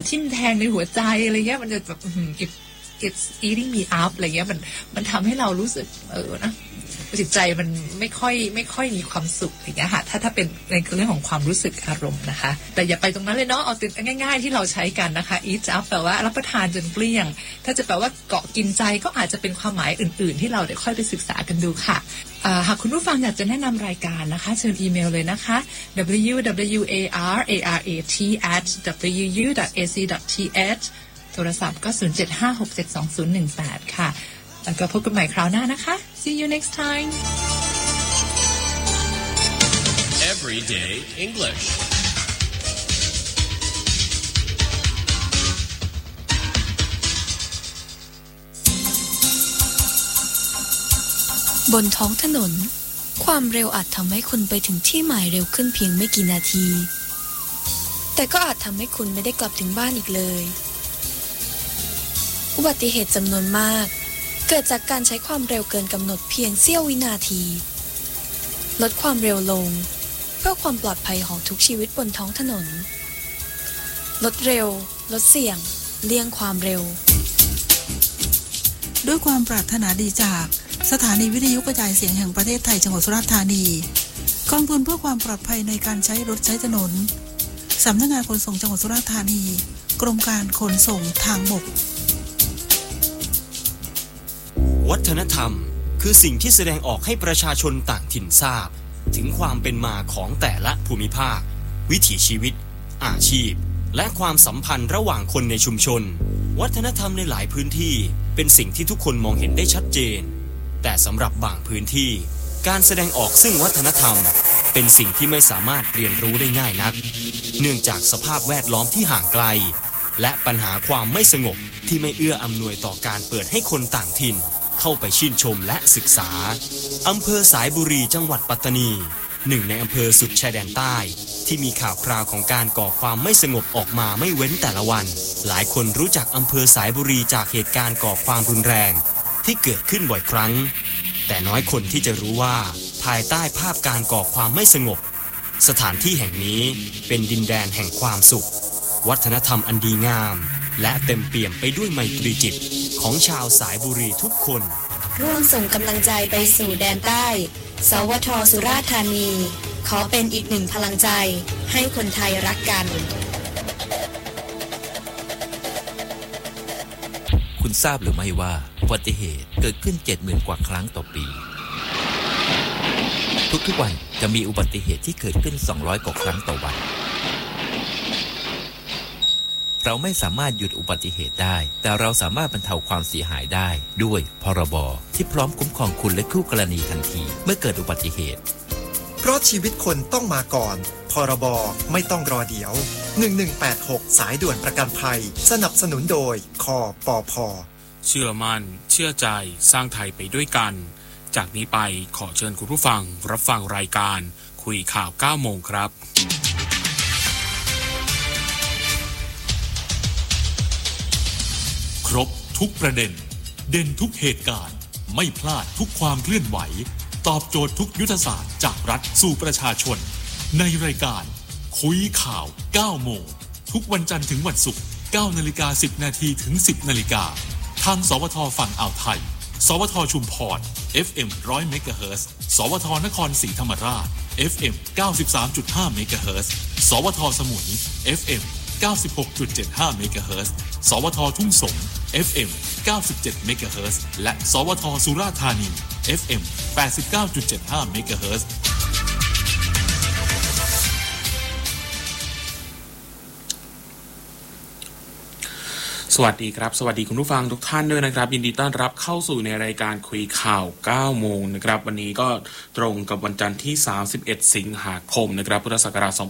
ทิ่มแทงในหัวใจอะไรเงี้ยมันจะแบบit's eating me up อะไรเงี้ยมันทำให้เรารู้สึกนะจิตใจมันไม่ค่อยมีความสุขอย่างเงี้ยค่ะถ้าเป็นในเรื่องของความรู้สึกอารมณ์นะคะแต่อย่าไปตรงนั้นเลยเนาะเอาติดง่ายๆที่เราใช้กันนะคะ eat up แปลว่ารับประทานจนเกลี้ยงถ้าจะแปลว่าเกาะกินใจก็อาจจะเป็นความหมายอื่นๆที่เราเดี๋ยวค่อยไปศึกษากันดูค่ะหากคุณผู้ฟังอยากจะแนะนำรายการนะคะเชิญอีเมลเลยนะคะ warat@wu.ac.th โทรศัพท์ก็0756722018ค่ะแล้วก็พบกันใหม่คราวหน้านะคะ See you next time Everyday English บนท้องถนนความเร็วอาจทำให้คุณไปถึงที่หมายเร็วขึ้นเพียงไม่กี่นาทีแต่ก็อาจทำให้คุณไม่ได้กลับถึงบ้านอีกเลยอุบัติเหตุจำนวนมากเกิดจากการใช้ความเร็วเกินกำหนดเพียงเสี้ยววินาทีลดความเร็วลงเพื่อความปลอดภัยของทุกชีวิตบนท้องถนนลดเร็วลดเสี่ยงเลี่ยงความเร็วด้วยความปรารถนาดีจากสถานีวิทยุกระจายเสียงแห่งประเทศไทยจังหวัดสุราษฎร์ธานีกองทุนเพื่อความปลอดภัยในการใช้รถใช้ถนนสำนักงานขนส่งจังหวัดสุราษฎร์ธานีกรมการขนส่งทางบกวัฒนธรรมคือสิ่งที่แสดงออกให้ประชาชนต่างถิ่นทราบถึงความเป็นมาของแต่ละภูมิภาควิถีชีวิตอาชีพและความสัมพันธ์ระหว่างคนในชุมชนวัฒนธรรมในหลายพื้นที่เป็นสิ่งที่ทุกคนมองเห็นได้ชัดเจนแต่สำหรับบางพื้นที่การแสดงออกซึ่งวัฒนธรรมเป็นสิ่งที่ไม่สามารถเรียนรู้ได้ง่ายนักเนื่องจากสภาพแวดล้อมที่ห่างไกลและปัญหาความไม่สงบที่ไม่เอื้ออำนวยต่อการเปิดให้คนต่างถิ่นเข้าไปชื่นชมและศึกษาอำเภอสายบุรีจังหวัดปัตตานีหนึ่งในอำเภอสุดชายแดนใต้ที่มีข่าวคราวของการก่อความไม่สงบออกมาไม่เว้นแต่ละวันหลายคนรู้จักอำเภอสายบุรีจากเหตุการณ์ก่อความรุนแรงที่เกิดขึ้นบ่อยครั้งแต่น้อยคนที่จะรู้ว่าภายใต้ภาพการก่อความไม่สงบสถานที่แห่งนี้เป็นดินแดนแห่งความสุขวัฒนธรรมอันดีงามและเต็มเปี่ยมไปด้วยไมตรีจิตของชาวสายบุรีทุกคนร่วมส่งกำลังใจไปสู่แดนใต้สวท.สุราษฎร์ธานีขอเป็นอีกหนึ่งพลังใจให้คนไทยรักกันคุณทราบหรือไม่ว่าอุบัติเหตุเกิดขึ้น 70,000 กว่าครั้งต่อปีทุกๆวันจะมีอุบัติเหตุที่เกิดขึ้น200 กว่าครั้งต่อวันเราไม่สามารถหยุดอุบัติเหตุได้แต่เราสามารถบรรเทาความเสียหายได้ด้วยพรบที่พร้อมคุ้มครองคุณและคู่กรณีทันทีเมื่อเกิดอุบัติเหตุเพราะชีวิตคนต้องมาก่อนพรบไม่ต้องรอเดี๋ยว1186สายด่วนประกันภัยสนับสนุนโดยคปภ. เชื่อมั่นเชื่อใจสร้างไทยไปด้วยกันจากนี้ไปขอเชิญคุณผู้ฟังรับฟังรายการคุยข่าว 9 โมงครับครบทุกประเด็นเด่นทุกเหตุการณ์ไม่พลาดทุกความเคลื่อนไหวตอบโจทย์ทุกยุทธศาสตร์จากรัฐสู่ประชาชนในรายการคุยข่าว 9 โมงทุกวันจันทร์ถึงวันศุกร์ 9:10 นาทีถึง 10 นาฬิกาทางสวทฝั่งอ่าวไทยสวทชุมพร FM 100 เมกะเฮิรตซ์สวทนครศรีธรรมราช FM 93.5 เมกะเฮิรตซ์สวทสมุย FM 96.75 เมกะเฮิรตซ์สวททุ่งสง FM 97 เมกะเฮิรตซ์และสวทสุราษฎร์ธานี FM 89.75 เมกะเฮิรตซ์สวัสดีครับสวัสดีคุณผู้ฟังทุกท่านด้วยนะครับยินดีต้อนรับเข้าสู่ในรายการคุยข่าว 9 โมงนะครับวันนี้ก็ตรงกับวันจันทร์ที่ 31 สิงหาคมนะครับพุทธศักราช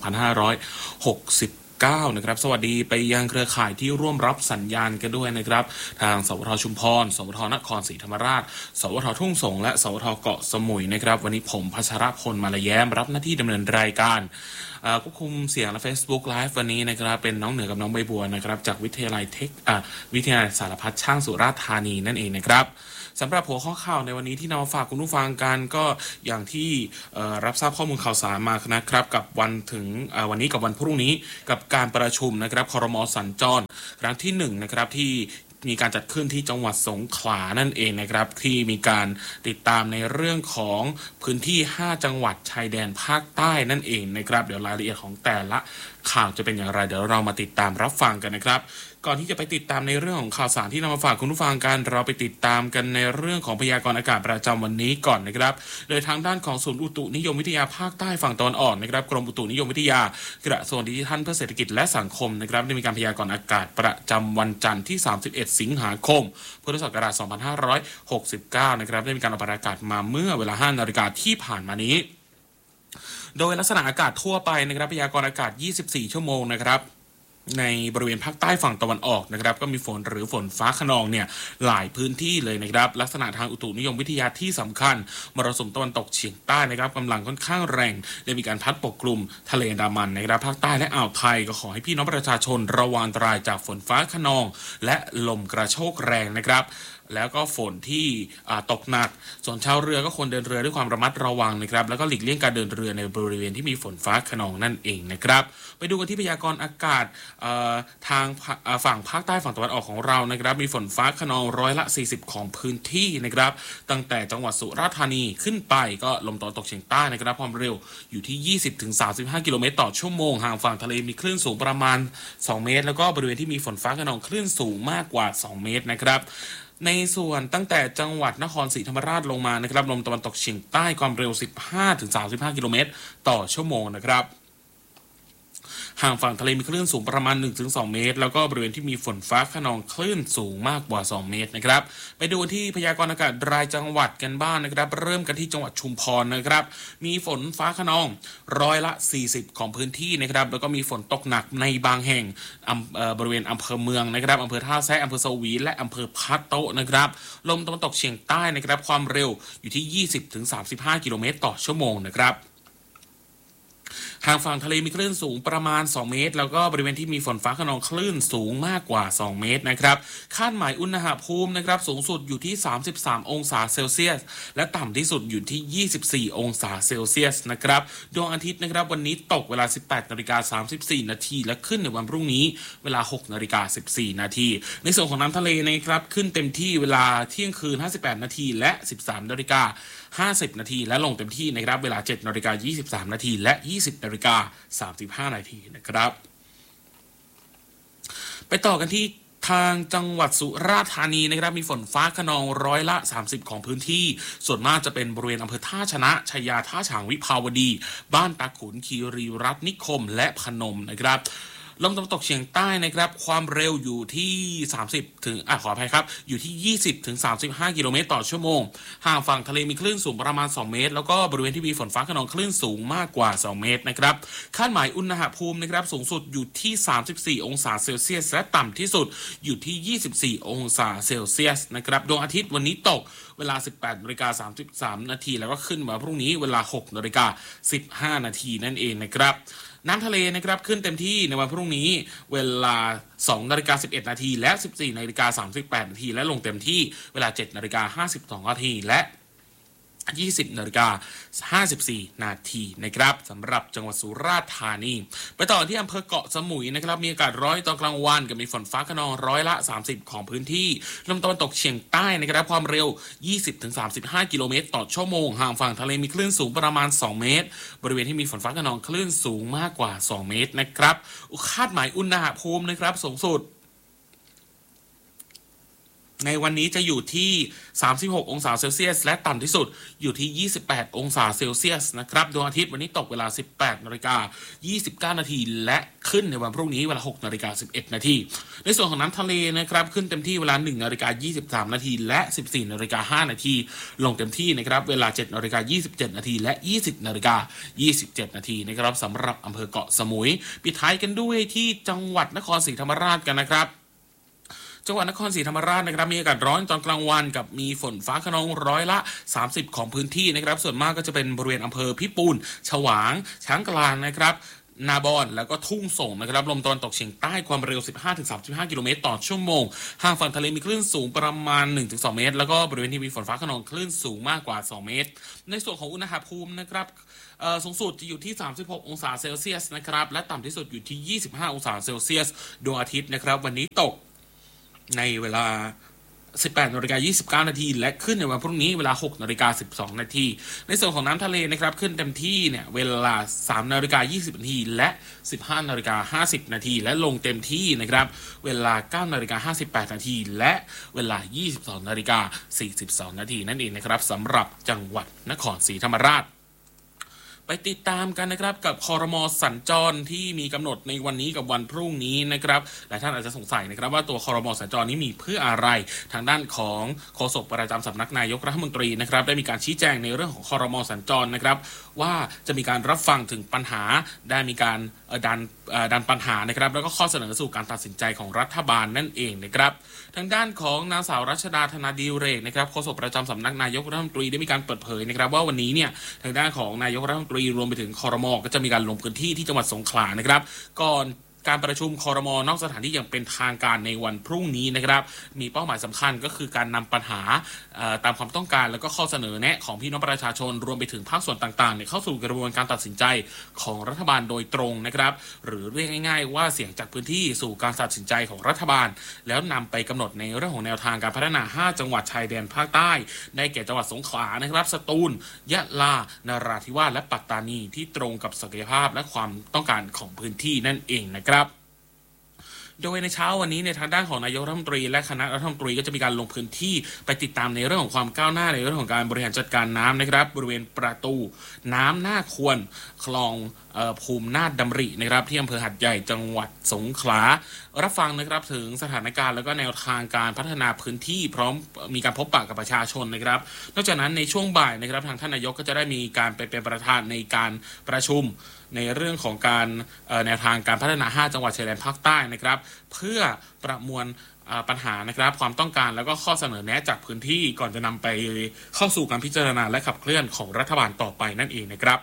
2569 นะครับสวัสดีไปยังเครือข่ายที่ร่วมรับสัญญาณกันด้วยนะครับทางสวทชุมพรสวทนครศรีธรรมราชสวททุ่งสงและสวทเกาะสมุยนะครับวันนี้ผมพัชรพลมาลาแย้มรับหน้าที่ดำเนินรายการควบคุมเสียงและ Facebook Live วันนี้นะครับเป็นน้องเหนือกับน้องใบบัวนะครับจากวิทยาลัยวิทยาลัยสารพัดช่างสุราษฎร์ธานีนั่นเองนะครับสำหรับหัวข้อข่าวในวันนี้ที่นำมาฝากคุณผู้ฟังกันก็อย่างที่รับทราบข้อมูลข่าวสารมานะครับกับวันนี้กับวันพรุ่งนี้กับการประชุมนะครับครม.สัญจรครั้งที่1นะครับที่มีการจัดขึ้นที่จังหวัดสงขลานั่นเองนะครับที่มีการติดตามในเรื่องของพื้นที่5จังหวัดชายแดนภาคใต้นั่นเองนะครับเดี๋ยวรายละเอียดของแต่ละข่าวจะเป็นอย่างไรเดี๋ยวเรามาติดตามรับฟังกันนะครับก่อนที่จะไปติดตามในเรื่องของข่าวสารที่นำมาฝากคุณผู้ฟังกันเราไปติดตามกันในเรื่องของพยากรณ์อากาศประจำวันนี้ก่อนนะครับโดยทางด้านของศูนย์อุตุนิยมวิทยาภาคใต้ฝั่งตะวันออกนะครับกรมอุตุนิยมวิทยากระทรวงดิจิทัลเพื่อเศรษฐกิจและสังคมนะครับได้มีการพยากรณ์อากาศประจำวันจันทร์ที่31สิงหาคมพุทธศักราช2569นะครับได้มีการออกประกาศมาเมื่อเวลา 5 นาฬิกาที่ผ่านมานี้โดยลักษณะอากาศทั่วไปนะครับพยากรณ์อากาศ24ชั่วโมงนะครับในบริเวณภาคใต้ฝั่งตะวันออกนะครับก็มีฝนหรือฝนฟ้าคะนองเนี่ยหลายพื้นที่เลยนะครับลักษณะทางอุตุนิยมวิทยาที่สำคัญมรสุมตะวันตกเฉียงใต้นะครับกำลังค่อนข้างแรงได้มีการพัดปกคลุมทะเลอันดามันนะครับภาคใต้และอ่าวไทยก็ขอให้พี่น้องประชาชนระวังอันตรายจากฝนฟ้าคะนองและลมกระโชกแรงนะครับแล้วก็ฝนที่ตกหนักส่วนชาวเรือก็ควรเดินเรือด้วยความระมัดระวังนะครับแล้วก็หลีกเลี่ยงการเดินเรือในบริเวณที่มีฝนฟ้าคะนองนั่นเองนะครับไปดูกันที่พยากรณ์อากาศทางฝั่งภาคใต้ฝั่งตะวันออกของเรานะครับมีฝนฟ้าคะนอง40%ของพื้นที่นะครับตั้งแต่จังหวัดสุราษฎร์ธานีขึ้นไปก็ลมตะวันตกเฉียงใต้นะครับความเร็วอยู่ที่ 20-35 กิโลเมตรต่อชั่วโมงห่างฝั่งทะเลมีคลื่นสูงประมาณ2เมตรแล้วก็บริเวณที่มีฝนฟ้าคะนองคลื่นสูงมากกว่า2เมตรนะครับในส่วนตั้งแต่จังหวัดนครศรีธรรมราชลงมานะครับลมตะวันตกเฉียงใต้ความเร็ว 15-35 กิโลเมตรต่อชั่วโมงนะครับห่างฝั่งทะเลมีคลื่นสูงประมาณ 1-2 เมตรแล้วก็บริเวณที่มีฝนฟ้าคะนองคลื่นสูงมากกว่า2เมตรนะครับไปดูที่พยากรณ์อากาศรายจังหวัดกันบ้าง นะครับเริ่มกันที่จังหวัดชุมพรนะครับมีฝนฟ้าคะนอง40%ของพื้นที่นะครับแล้วก็มีฝนตกหนักในบางแห่งบริเวณอำเภอเมืองนะครับอำเภอท่าแซะอำเภอสวีและอำเภอพะโต๊ะนะครับลมตะวันตกเฉียงใต้นะครับความเร็วอยู่ที่ 20-35 กิโลเมตรต่อชั่วโมงนะครับห่างฝั่งทะเลมีคลื่นสูงประมาณ2เมตรแล้วก็บริเวณที่มีฝนฟ้าคะนองคลื่นสูงมากกว่า2เมตรนะครับคาดหมายอุณหภูมินะครับสูงสุดอยู่ที่33องศาเซลเซียสและต่ำที่สุดอยู่ที่24องศาเซลเซียสนะครับดวงอาทิตย์นะครับวันนี้ตกเวลา 18:34 นาทีและขึ้นในวันพรุ่งนี้เวลา 6:14 นาทีในส่วนของน้ำทะเลนะครับขึ้นเต็มที่เวลาเที่ยงคืน58 นาทีและ 13:50 นาทีและลงเต็มที่นะครับเวลา 7:23 นาทีและ20:35 นาทีนะครับไปต่อกันที่ทางจังหวัดสุราษฎร์ธานีนะครับมีฝนฟ้าคะนอง30%ของพื้นที่ส่วนมากจะเป็นบริเวณอำเภอท่าชนะชัยยาท่าฉางวิภาวดีบ้านตาขุนคีรีรัตน์นิคมและพนมนะครับลมตะวันตกเฉียงใต้นะครับความเร็วอยู่ที่อยู่ที่ 20-35 กิโลเมตรต่อชั่วโมงห่างฝั่งทะเลมีคลื่นสูงประมาณ2เมตรแล้วก็บริเวณที่มีฝนฟ้าคะนองคลื่นสูงมากกว่า2เมตรนะครับคาดหมายอุณหภูมินะครับสูงสุดอยู่ที่34องศาเซลเซียสและต่ำที่สุดอยู่ที่24องศาเซลเซียสนะครับดวงอาทิตย์วันนี้ตกเวลา 18:33 นาทีแล้วก็ขึ้นมาพรุ่งนี้เวลา 6:15 นาทีนั่นเองนะครับน้ำทะเลนะครับขึ้นเต็มที่ในวันพรุ่งนี้เวลา 2:11 นาทีและ 14:38 นาทีและลงเต็มที่เวลา 7:52 นาทีและ20:54 นาทีนะครับสำหรับจังหวัดสุราษฎร์ธานีไปต่อที่อำเภอเกาะสมุยนะครับมีอากาศร้อนตอนกลางวันกับมีฝนฟ้าคะนอง30%ของพื้นที่ลมตะวันตกเฉียงใต้นะครับความเร็ว 20-35 กิโลเมตรต่อชั่วโมงห่างฝั่งทะเลมีคลื่นสูงประมาณ2เมตรบริเวณที่มีฝนฟ้าคะนองคลื่นสูงมากกว่า2เมตรนะครับคาดหมายอุณหภูมินะครับสูงสุดในวันนี้จะอยู่ที่36องศาเซลเซียสและต่ำที่สุดอยู่ที่28องศาเซลเซียสนะครับดวงอาทิตย์วันนี้ตกเวลา 18:29 นาทีและขึ้นในวันพรุ่งนี้เวลา 6:11 นาทีในส่วนของน้ำทะเลนะครับขึ้นเต็มที่เวลา 1:23 นาทีและ 14:05 นาทีลงเต็มที่นะครับเวลา 7:27 นาทีและ 20:27 นาทีนะครับสำหรับอำเภอเกาะสมุยปิดท้ายกันด้วยที่จังหวัดนครศรีธรรมราชกันนะครับจังหวัดนครศรีธรรมราชนะครับมีอากาศร้อนตอนกลางวันกับมีฝนฟ้าคะนอง30%ของพื้นที่นะครับส่วนมากก็จะเป็นบริเวณอำเภอพิปูนฉวางช้างกลางนะครับนาบอนแล้วก็ทุ่งส่งนะครับลมตะวันตกเฉียงใต้ความเร็ว 15-35 กิโลเมตรต่อชั่วโมงห่างฝั่งทะเลมีคลื่นสูงประมาณ 1-2 เมตรแล้วก็บริเวณที่มีฝนฟ้าคะนองคลื่นสูงมากกว่า 2 เมตรในส่วนของอุณหภูมินะครับสูงสุดจะอยู่ที่36 องศาเซลเซียสนะครับและต่ำที่สุดอยู่ที่25 องศาเซลเซียสดวงอาทิตย์นะครับวันนี้ตกในเวลา 18:29 น.และขึ้นในวันพรุ่งนี้เวลา 6:12 น.ในส่วนของน้ำทะเลนะครับขึ้นเต็มที่เนี่ยเวลา 3:20 น.และ 15:50 น.และลงเต็มที่นะครับเวลา 9:58 น.และเวลา 22:42 น.นั่นเองนะครับสำหรับจังหวัดนครศรีธรรมราชไปติดตามกันนะครับกับครม.สัญจรที่มีกำหนดในวันนี้กับวันพรุ่งนี้นะครับหลายท่านอาจจะสงสัยนะครับว่าตัวครม.สัญจรนี้มีเพื่ออะไรทางด้านของโฆษกประจำสำนักนายกรัฐมนตรีนะครับได้มีการชี้แจงในเรื่องของครม.สัญจรนะครับว่าจะมีการรับฟังถึงปัญหาได้มีการดันปัญหานะครับแล้วก็ข้อเสนอสู่การตัดสินใจของรัฐบาลนั่นเองนะครับทางด้านของนางสาวรัชดาธนาดิเรกนะครับโฆษกประจำสำนักนายกรัฐมนตรีได้มีการเปิดเผยนะครับว่าวันนี้เนี่ยทางด้านของนายกรัฐมนตรีรวมไปถึงครม.ก็จะมีการลงพื้นที่ที่จังหวัดสงขลานะครับก่อนการประชุมครม.นอกสถานที่อย่างเป็นทางการในวันพรุ่งนี้นะครับมีเป้าหมายสำคัญก็คือการนำปัญหาตามความต้องการแล้วก็ข้อเสนอแนะของพี่น้องประชาชนรวมไปถึงภาคส่วนต่างๆเข้าสู่กระบวนการตัดสินใจของรัฐบาลโดยตรงนะครับหรือเรียกง่ายๆว่าเสียงจากพื้นที่สู่การตัดสินใจของรัฐบาลแล้วนำไปกำหนดในเรื่องของแนวทางการพัฒนา5จังหวัดชายแดนภาคใต้ได้แก่จังหวัดสงขลานะครับสตูลยะลานราธิวาสและปัตตานีที่ตรงกับศักยภาพและความต้องการของพื้นที่นั่นเองนะครับโดยในเช้าวันนี้ในทางด้านของนายกรัฐมนตรีและคณะรัฐมนตรีก็จะมีการลงพื้นที่ไปติดตามในเรื่องของความก้าวหน้าในเรื่องของการบริหารจัดการน้ำนะครับบริเวณประตูน้ำหน้าควรคลองภูมินาถดำรินะครับที่อำเภอหัดใหญ่จังหวัดสงขลารับฟังนะครับถึงสถานการณ์แล้วก็แนวทางการพัฒนาพื้นที่พร้อมมีการพบปะกับประชาชนนะครับนอกจากนั้นในช่วงบ่ายนะครับทางท่านนายกก็จะได้มีการไปเป็นประธานในการประชุมในเรื่องของการแนวทางการพัฒนา5จังหวัดชายแดนภาคใต้นะครับเพื่อประมวลปัญหานะครับความต้องการแล้วก็ข้อเสนอแนะจากพื้นที่ก่อนจะนำไปเข้าสู่การพิจารณาและขับเคลื่อนของรัฐบาลต่อไปนั่นเองนะครับ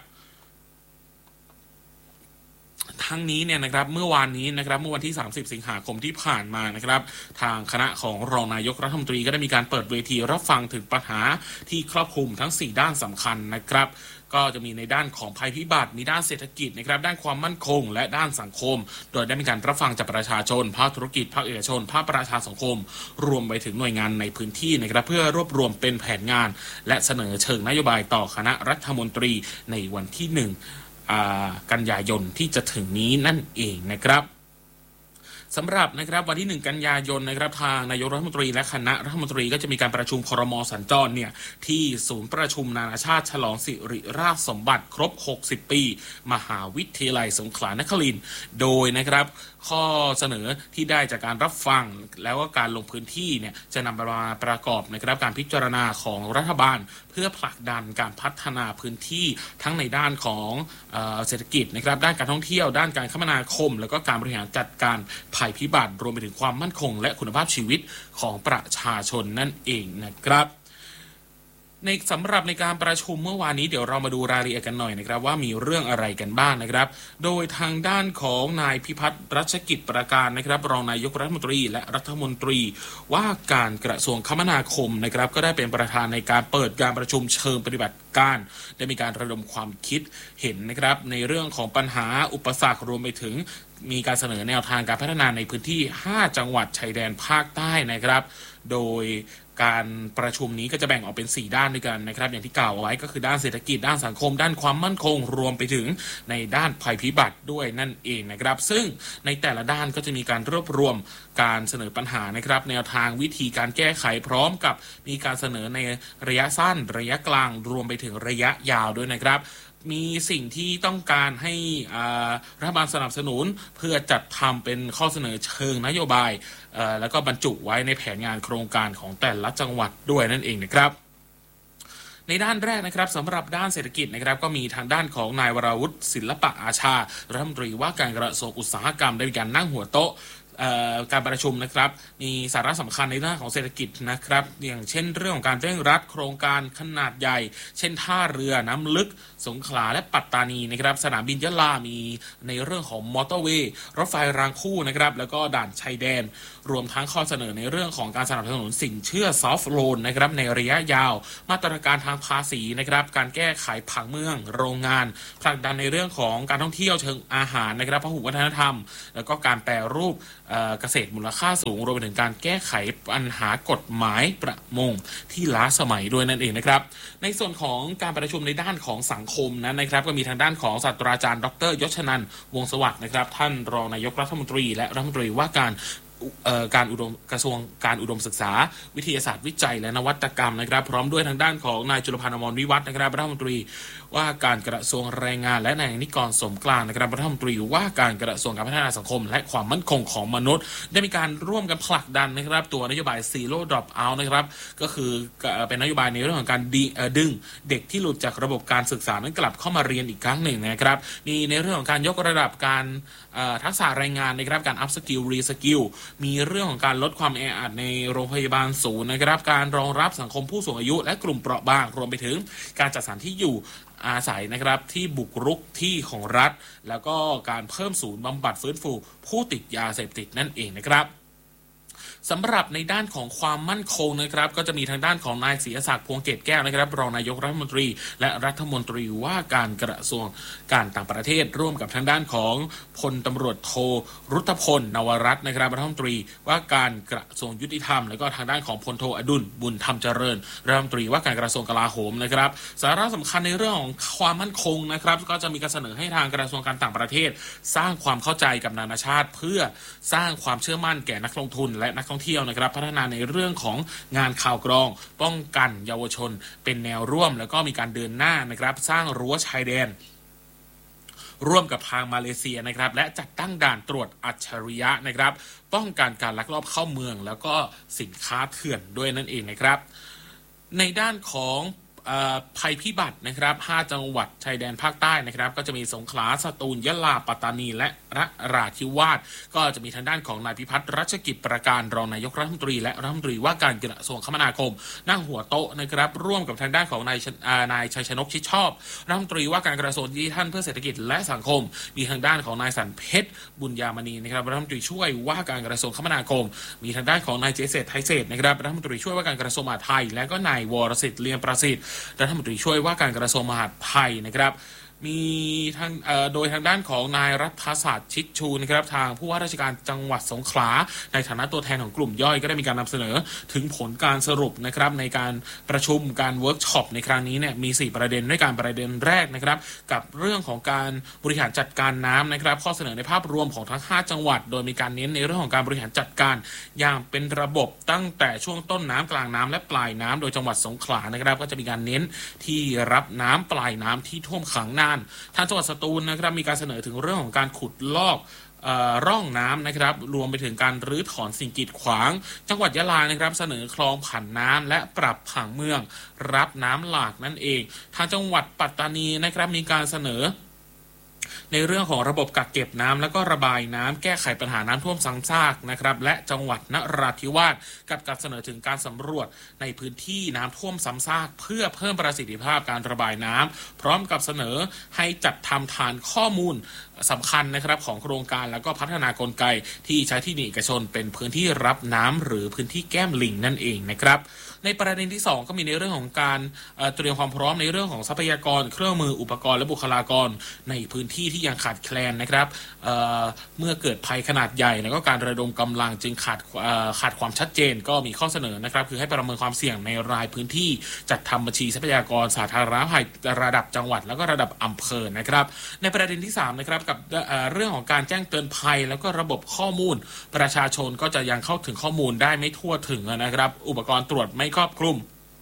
ทั้งนี้เนี่ยนะครับเมื่อวานนี้นะครับเมื่อวันที่30สิงหาคมที่ผ่านมานะครับทางคณะของรองนายกรัฐมนตรีก็ได้มีการเปิดเวทีรับฟังถึงปัญหาที่ครอบคลุมทั้ง4ด้านสำคัญนะครับก็จะมีในด้านของภัยพิบัติมีด้านเศรษฐกิจนะครับด้านความมั่นคงและด้านสังคมโดยได้มีการรับฟังจากประชาชนภาคธุรกิจภาคเอกชนภาคประชาสังคมรวมไปถึงหน่วยงานในพื้นที่นะครับเพื่อรวบรวมเป็นแผนงานและเสนอเชิงนโยบายต่อคณะรัฐมนตรีในวันที่1กันยายนที่จะถึงนี้นั่นเองนะครับสำหรับนะครับวันที่1กันยายนนะครับทางนายกรัฐมนตรีและคณะรัฐมนตรีก็จะมีการประชุมครม.สัญจรเนี่ยที่ศูนย์ประชุมนานาชาติฉลองสิริราชสมบัติครบ60ปีมหาวิทยาลัยสงขลานครินทร์โดยนะครับข้อเสนอที่ได้จากการรับฟังแล้วก็การลงพื้นที่เนี่ยจะนำมาประกอบนะครับการพิจารณาของรัฐบาลเพื่อผลักดันการพัฒนาพื้นที่ทั้งในด้านของเศรษฐกิจนะครับด้านการท่องเที่ยวด้านการคมนาคมแล้วก็การบริหารจัดการภัยพิบัติรวมไปถึงความมั่นคงและคุณภาพชีวิตของประชาชนนั่นเองนะครับสำหรับในการประชุมเมื่อวานนี้เดี๋ยวเรามาดูรายละเอียดกันหน่อยนะครับว่ามีเรื่องอะไรกันบ้างนะครับโดยทางด้านของนายพิพัฒน์รัชกิจประการนะครับรองนายกรัฐมนตรีและรัฐมนตรีว่าการกระทรวงคมนาคมนะครับก็ได้เป็นประธานในการเปิดการประชุมเชิงปฏิบัติการได้มีการระดมความคิดเห็นนะครับในเรื่องของปัญหาอุปสรรครวมไปถึงมีการเสนอแนวทางการพัฒนาในพื้นที่5จังหวัดชายแดนภาคใต้นะครับโดยการประชุมนี้ก็จะแบ่งออกเป็น4ด้านด้วยกันนะครับอย่างที่กล่าวเอาไว้ก็คือด้านเศรษฐกิจด้านสังคมด้านความมั่นคงรวมไปถึงในด้านภัยพิบัติด้วยนั่นเองนะครับซึ่งในแต่ละด้านก็จะมีการรวบรวมการเสนอปัญหานะครับแนวทางวิธีการแก้ไขพร้อมกับมีการเสนอในระยะสั้นระยะกลางรวมไปถึงระยะยาวด้วยนะครับมีสิ่งที่ต้องการให้รัฐบาลสนับสนุนเพื่อจัดทำเป็นข้อเสนอเชิงนโยบายแล้วก็บรรจุไว้ในแผนงานโครงการของแต่ละจังหวัดด้วยนั่นเองนะครับในด้านแรกนะครับสำหรับด้านเศรษฐกิจนะครับก็มีทางด้านของนายวราวุฒิศิลปะอาชารัฐมนตรีว่าการกระทรวงอุตสาหกรรมได้มีการนั่งหัวโต๊ะการประชุมนะครับมีสาระสำคัญในด้านของเศรษฐกิจนะครับอย่างเช่นเรื่องของการเร่งรัดโครงการขนาดใหญ่เช่นท่าเรือน้ำลึกสงขลาและปัตตานีนะครับสนามบินยะลามีในเรื่องของมอเตอร์เวย์รถไฟรางคู่นะครับแล้วก็ด่านชายแดนรวมทั้งข้อเสนอในเรื่องของการสนับสนุนสินเชื่อซอฟท์โลนนะครับในระยะยาวมาตรการทางภาษีนะครับการแก้ไขผังเมืองโรงงานผลักดันในเรื่องของการท่องเที่ยวเชิงอาหารนะครับพหุวัฒนธรรมแล้วก็การแปรรูปเกษตรมูลค่าสูงรวมไปถึงการแก้ไขปัญหากฎหมายประมงที่ล้าสมัยด้วยนั่นเองนะครับในส่วนของการประชุมในด้านของสังคมนะครับก็มีทางด้านของศาสตราจารย์ดร.ยศนันท์วงศ์สวัสดิ์นะครับท่านรองนายกรัฐมนตรีและรัฐมนตรีว่าการกระทรวงการอุดมศึกษาวิทยาศาสตร์วิจัยและนวัตกรรมนะครับพร้อมด้วยทางด้านของนายจุลพันธ์อมรวิวัฒน์นะครับรัฐมนตรีว่าการกระทรวงแรงงานและนายนิกรสมกลางนะครับรัฐมนตรีว่าการกระทรวงการพัฒนาสังคมและความมั่นคงของมนุษย์ได้มีการร่วมกันผลักดันนะครับตัวนโยบาย Zero Drop Out นะครับก็คือเป็นนโยบายในเรื่องของการดึงเด็กที่หลุดจากระบบการศึกษานั้นกลับเข้ามาเรียนอีกครั้งหนึ่งนะครับมีในเรื่องของการยกระดับการทักษะแรงงานนะครับการ up skill re skill มีเรื่องของการลดความแออัดในโรงพยาบาลศูนย์นะครับการรองรับสังคมผู้สูงอายุและกลุ่มเปราะบางรวมไปถึงการจัดสรรที่อยู่อาศัยนะครับที่บุกรุกที่ของรัฐแล้วก็การเพิ่มศูนย์บำบัดฟื้นฟูผู้ติดยาเสพติดนั่นเองนะครับสำหรับในด้านของความมั่นคงนะครับก็จะมีทางด้านของนายศรีศักดิ์พวงเกตแก้วนะครับรองนายกรัฐมนตรีและรัฐมนตรีว่าการกระทรวงการต่างประเทศร่วมกับทางด้านของพลตำรวจโทรุตพลนวรัตน์นะครับรัฐมนตรีว่าการกระทรวงยุติธรรมแล้วก็ทางด้านของพลโทอดุลบุญธรรมเจริญรัฐมนตรีว่าการกระทรวงกลาโหมนะครับสาระสำคัญในเรื่องของความมั่นคงนะครับก็จะมีการเสนอให้ทางกระทรวงการต่างประเทศสร้างความเข้าใจกับนานาชาติเพื่อสร้างความเชื่อมั่นแก่นักลงทุนและนักท่องเที่ยวนะครับพัฒนาในเรื่องของงานข่าวกรองป้องกันเยาวชนเป็นแนวร่วมแล้วก็มีการเดินหน้านะครับสร้างรั้วชายแดนร่วมกับทางมาเลเซียนะครับและจัดตั้งด่านตรวจอัจฉริยะนะครับป้องกันการลักลอบเข้าเมืองแล้วก็สินค้าเถื่อนด้วยนั่นเองนะครับในด้านของภัยพิบัตินะครับ5จังหวัดชายแดนภาคใต้นะครับก็จะมีสงขลาสตูลยะลาปัตตานีและนราธิวาสก็จะมีทางด้านของนายพิพัฒน์รัชกิจประการรองนายกรัฐมนตรีและรัฐมนตรีว่าการกระทรวงคมนาคมนั่งหัวโต๊ะนะครับร่วมกับทางด้านของนายชัยชนกชิดชอบรัฐมนตรีว่าการกระทรวงดิจิทัลเพื่อเศรษฐกิจและสังคมมีทางด้านของนายสันเพชรบุญญามณีนะครับรัฐมนตรีช่วยว่าการกระทรวงคมนาคมมีทางด้านของนายเจษฎไทยเศรษฐ์นะครับรัฐมนตรีช่วยว่าการกระทรวงมหาดไทยและก็นายวรสิทธิ์เลียมประสิทธิ์รัฐมนตรีช่วยว่าการกระทรวงมหาดไทยนะครับมีทางโดยทางด้านของนายรัฐศาสตร์ชิดชูนะครับทางผู้ว่าราชการจังหวัดสงขลาในฐานะตัวแทนของกลุ่มย่อยก็ได้มีการนำเสนอถึงผลการสรุปนะครับในการประชุมการเวิร์กช็อปในครั้งนี้เนี่ยมี4ประเด็นด้วยการประเด็นแรกนะครับกับเรื่องของการบริหารจัดการน้ำนะครับข้อเสนอในภาพรวมของทั้ง5จังหวัดโดยมีการเน้นในเรื่องของการบริหารจัดการอย่างเป็นระบบตั้งแต่ช่วงต้นน้ำกลางน้ำและปลายน้ำโดยจังหวัดสงขลานะครับก็จะมีการเน้นที่รับน้ำปลายน้ำที่ท่วมขังนานทางจังหวัดสตูลนะครับมีการเสนอถึงเรื่องของการขุดลอกร่องน้ำนะครับรวมไปถึงการรื้อถอนสิ่งกีดขวางจังหวัดยะลานะครับเสนอคลองผันน้ำและปรับผังเมืองรับน้ำหลากนั่นเองทางจังหวัดปัตตานีนะครับมีการเสนอในเรื่องของระบบกักเก็บน้ำแล้วก็ระบายน้ำแก้ไขปัญหาน้ำท่วมซ้ำซากนะครับและจังหวัดนราธิวาสกับการเสนอถึงการสำรวจในพื้นที่น้ำท่วมซ้ำซากเพื่อเพิ่มประสิทธิภาพการระบายน้ำพร้อมกับเสนอให้จัดทำฐานข้อมูลสำคัญนะครับของโครงการแล้วก็พัฒนากลไกที่ใช้ที่ดินเอกชนเป็นพื้นที่รับน้ำหรือพื้นที่แก้มลิงนั่นเองนะครับในประเด็นที่2ก็มีในเรื่องของการเตรียมความพร้อมในเรื่องของทรัพยากรเครื่องมืออุปกรณ์และบุคลากรในพื้นที่ที่ยังขาดแคลนนะครับเมื่อเกิดภัยขนาดใหญ่แล้วก็การระดมกำลังจึงขาดความชัดเจนก็มีข้อเสนอนะครับคือให้ประเมินความเสี่ยงในรายพื้นที่จัดทำบัญชีทรัพยากรสาธารณภัยระดับจังหวัดแล้วก็ระดับอำเภอนะครับในประเด็นที่3นะครับกับเรื่องของการแจ้งเตือนภัยแล้วก็ระบบข้อมูลประชาชนก็จะยังเข้าถึงข้อมูลได้ไม่ทั่วถึงนะครับอุปกรณ์ตรวจไม่ครอบคลุม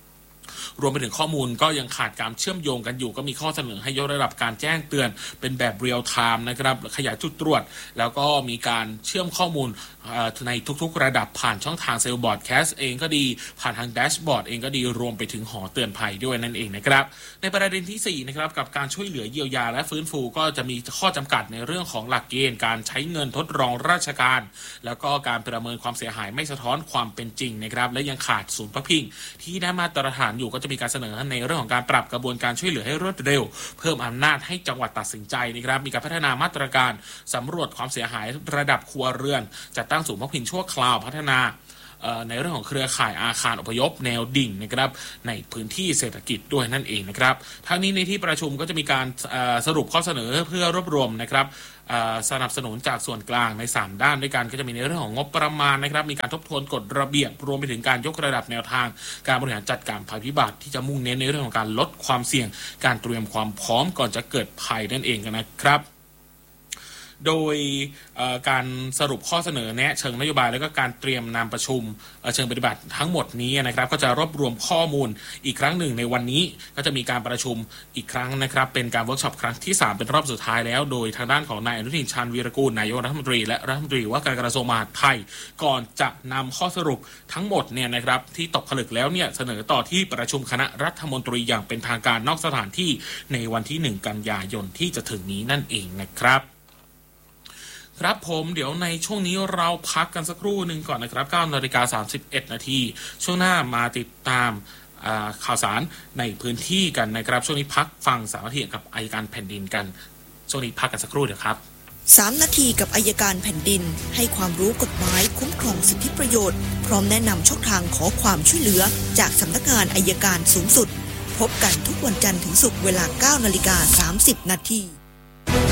รวมไปถึงข้อมูลก็ยังขาดการเชื่อมโยงกันอยู่ก็มีข้อเสนอให้ยกระดับการแจ้งเตือนเป็นแบบเรียลไทม์นะครับขยายจุดตรวจแล้วก็มีการเชื่อมข้อมูลในทุกๆระดับผ่านช่องทางเซลล์บอร์ดแคสเองก็ดีผ่านทางแดชบอร์ดเองก็ดีรวมไปถึงหอเตือนภัยด้วยนั่นเองนะครับในประเด็นที่4นะครับกับการช่วยเหลือเยียวยาและฟื้นฟูก็จะมีข้อจำกัดในเรื่องของหลักเกณฑ์การใช้เงินทดลองราชการแล้วก็การประเมินความเสียหายไม่สะท้อนความเป็นจริงนะครับและยังขาดศูนย์พักพิงที่ได้มาตรฐานอยู่ก็จะมีการเสนอในเรื่องของการปรับกระบวนการช่วยเหลือให้รวดเร็วเพิ่มอำนาจให้จังหวัดตัดสินใจนะครับมีการพัฒนามาตรการสำรวจความเสียหายระดับครัวเรือนจัดตั้งศูนย์พักพิงชั่วคราวพัฒนาในเรื่องของเครือข่ายอาคารอพยพแนวดิ่งนะครับในพื้นที่เศรษฐกิจด้วยนั่นเองนะครับทั้งนี้ในที่ประชุมก็จะมีการสรุปข้อเสนอเพื่อรวบรวมนะครับสนับสนุนจากส่วนกลางใน3ด้านด้วยกันก็จะมีในเรื่องของงบประมาณนะครับมีการทบทวนกฎระเบียบรวมไปถึงการยกระดับแนวทางการบริหารจัดการภัยพิบัติที่จะมุ่งเน้นในเรื่องของการลดความเสี่ยงการเตรียมความพร้อมก่อนจะเกิดภัยนั่นเองนะครับโดยการสรุปข้อเสนอแนะเชิงนโยบายแล้วก็การเตรียมนำประชุมเชิงปฏิบัติทั้งหมดนี้นะครับก็จะรวบรวมข้อมูลอีกครั้งหนึ่งในวันนี้ก็จะมีการประชุมอีกครั้งนะครับเป็นการเวิร์กช็อปครั้งที่3เป็นรอบสุดท้ายแล้วโดยทางด้านของนายอนุทินชาญวีรกูลนายกรัฐมนตรีและรัฐมนตรีว่าการกระทรวงมหาดไทยก่อนจะนำข้อสรุปทั้งหมดเนี่ยนะครับที่ตกผลึกแล้วเนี่ยเสนอต่อที่ประชุมคณะรัฐมนตรีอย่างเป็นทางการนอกสถานที่ในวันที่1กันยายนที่จะถึงนี้นั่นเองนะครับครับผมเดี๋ยวในช่วงนี้เราพักกันสักครู่หนึ่งก่อนนะครับ 9:31 น.ช่วงหน้ามาติดตามข่าวสารในพื้นที่กันนะครับช่วงนี้พักฟังสามนาทีกับอัยการแผ่นดินกันช่วงนี้พักกันสักครู่เดี๋ยวครับ 3 นาทีกับอัยการแผ่นดินให้ความรู้กฎหมายคุ้มครองสิทธิประโยชน์พร้อมแนะนำช่องทางขอความช่วยเหลือจากสำนักงานอัยการสูงสุดพบกันทุกวันจันทร์ถึงศุกร์เวลา 9:30 น.